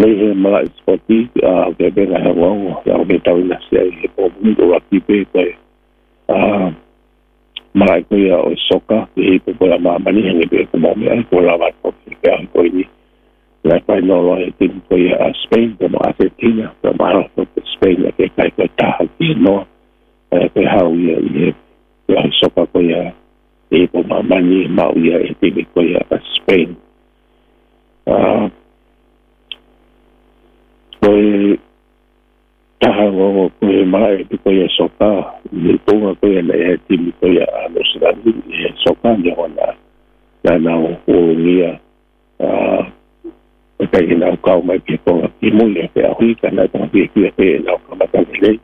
le mala sporti ke be la hawo ya be tawi na se e po mundo akipe ko mala ko ya o soka e po la mani nge be ko mo me ko la va ko ke ko ni la pa no lo e tin ko ya Spain como Argentina pero malo ko Spain ke kai ko ta ki no ke ha ya soka ko ya e po mani ma ya e tin ko ya Spain koe taha ngongo koe mai ko ya soka ni tonga koe na e timi koe a no sirani e soka ni ona na o nia e kai na kau mai ke tonga ki mui e a hui kana ta ki e na ka mata le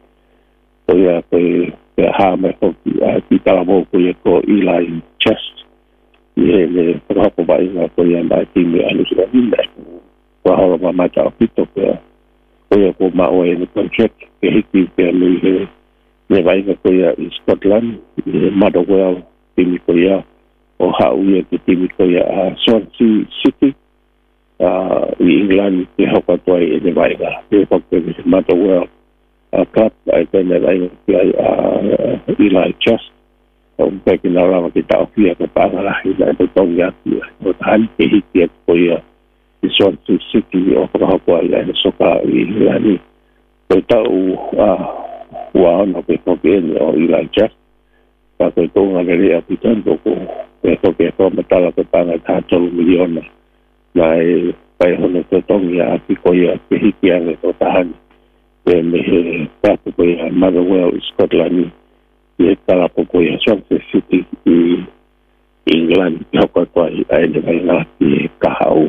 koe ha mai ko ki tala mo koe ko Eli Chest e ko ko bai na koe mai timi a no sirani na ko ha ma mata o pito koe ko mao e contract ke hiki ke lui ne vai ko ia in Scotland Motherwell timi ko ia o hau ia ke timi ko ia Swansea City i England ke hoko toi e ne vai ga ke hoko ke Motherwell club ai ke ne vai ke Eli Chest o pe ke na rama ke tau fia ke pangala i na te tonga ki o tan ke hiki ko ia i Swansea City o whakahapua i aina soka i Hilani. Koe tau ua ana koe toke ene o Eli Chest. Ka koe tonga nere a pitanto ko koe toke a matala koe panga tātolu miliona. Na e pai hono koe tongi a ki koe a ke hiki ane to tahani. E me he tātu koe a Motherwell i Scotland i e talapo koe a Swansea City i England. Ki hoko toa i aina mai ngā ki kahau.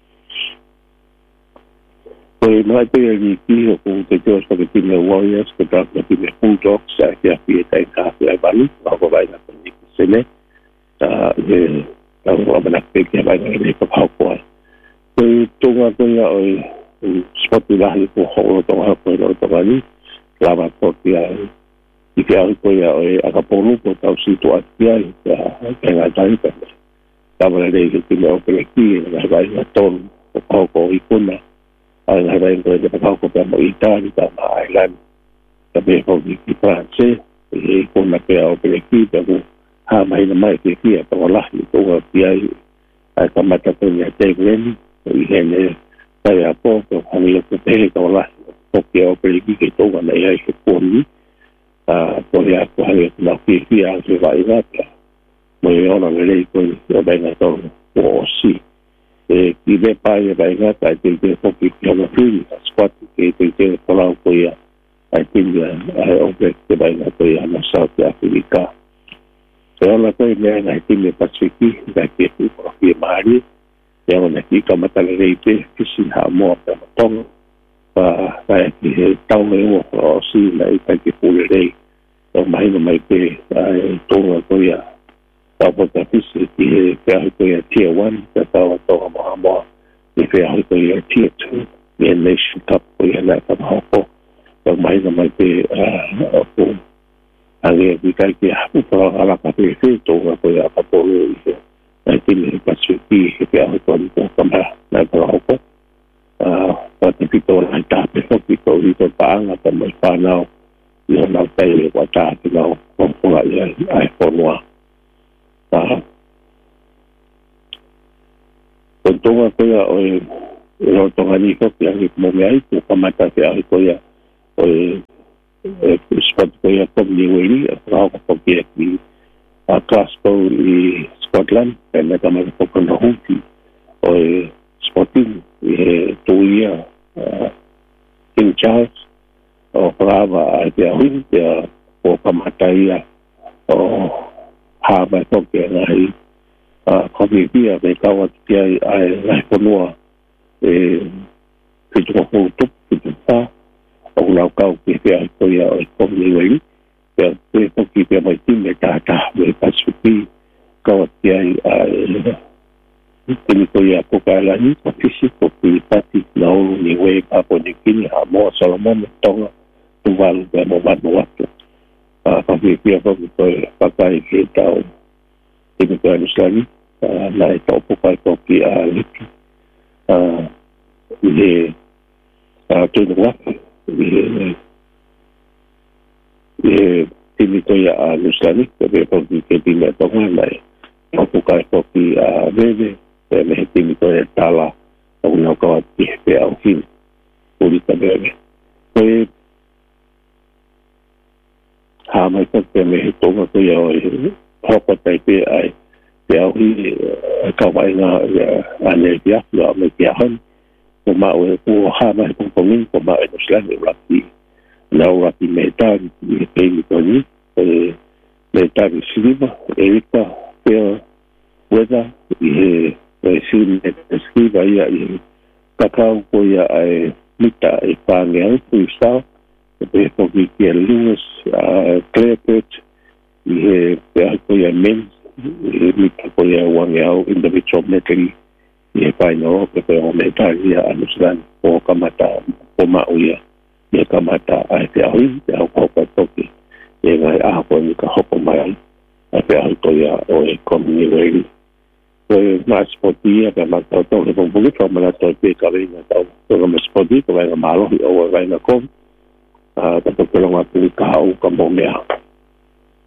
Koe mai te ni ki o ko te George pa ke tine Warriors, ke ta ke tine Bulldogs, a ke a pie tai kāwhi ai wani, a ko vai na ka ni ki sene, e a ko amana ke ke vai na ni ka paukoa. Koe tonga koe a oi spoti lahi ko horo tonga koe no tonga ni, lava poti a i ke au koe a oi a ka polu ko tau situ ati ai, ke ngā tai kame. Tawara rei ke tine o kele ki, ngā vai na tonu, o pauko i kuna, ai hai vai ko te pakau pe mo Italia ta Ireland ta be ko ki France e ko na pe o pe ki ta ko ha mai na mai ke ki ta la ni ko ki ai ta mata ko ni te glen i hene ta ya po ko ni ko te ko la ko ki o pe ki ke to na ai ke ko ni ko ya ko ha na ki a se vai na mo yo na le ko o be na to o si ki le pai e vai ngata e te hoki ki hama pūri a squat ke te kolau ko ia ai tinga ai ope te vai ngata ia na South Africa e ona koe mea ngai tinga Pasifiki ngai ke tu ko ki e maari e ona ki ka matale reite kisi ha moa pe matonga pa kai ki he tau me o si na i kai ki pūre rei o mahina mai ke ai tonga ko ia Papa Tapisi ki he pēahi koe a Tier 1, ka tawa toha moha moa, i pēahi koe a Tier 2, i a Nation Cup koe a nai kamahoko, ka mahina mai te ko ange ki kai ki hapu para alaka pe toga koe a kapolo i he, ai tini he Pasifiki he pēahi koe ni koe kamaha nai kamahoko, ka te pito nai tāpe hoki koe i koe paanga ta mai whanau, i ho nau teile kua tāke nau, konga i ai whanua. Tonga koe o e tonga ni koe a mo me ai ko kamata te ai koe o e spot koe a komni weri a rao ko ke ki a Glasgow i Scotland e me kamata ko kono huki o e Sporting e tuia King Charles o prava a te hui te o kamata ia o ha mai toke ngai komi pia me kawa te ai ngai ponua e ki tuko hou tupu ki pa o lau kau ki pia koia o komi wei pia te toki pia mai tine tātā me Pasifiki kawa te ai tini koia kokailani ko fisi ko ki pati na olu ni wei papo ni kini ha moa Solomon tonga tuwalu pia mo manu watu komi pia komi koe pakai ki tau tini koe anuslani na e tau pokai koki a liki he tu no tini ko ya Luslani tapi pergi ke tini tongan lai aku kai pergi bebe me tini ko ya tala aku nak kawat pe au hin puli ka bebe ko ha mai ko me tonga ko ya hopa tai pe ai pe au hi ka vai nga ane dia lo me kia han ko ma o ko ha mai ko pongin ko ma Luslani raki Now raki metan ni pengi toni metan siliva erika pea weda i sili siliva ia i kakao ko ia ai mita i pāngeau freestyle pe poki kia Lewis Clearpet i he pea ko ia men i mita ko ia wangeau individual metri i he paino pe o metan ia anusiran o kamata o mau ia ia kamata ai te ahui, te au kopa toki, e ngai ahapo ni ka hopo mai, a te ahu toia o e komini reiri. So e maa spoti ia, pe maa tau tau he pongpungi, tau mana tau pe ka reina tau, toga ma spoti, ka vainga malohi o e vainga kom, tato pelonga puli ka hau ka mbomea.